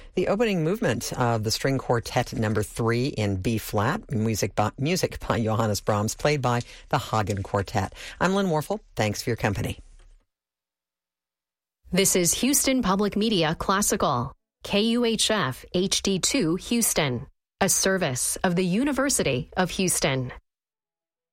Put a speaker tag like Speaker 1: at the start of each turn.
Speaker 1: The opening movement of the String Quartet number 3 in B-flat, music by Johannes Brahms, played by the Hagen Quartet. I'm Lynn Warfel. Thanks for your company.
Speaker 2: This is Houston Public Media Classical, KUHF HD2 Houston, a service of the University of Houston.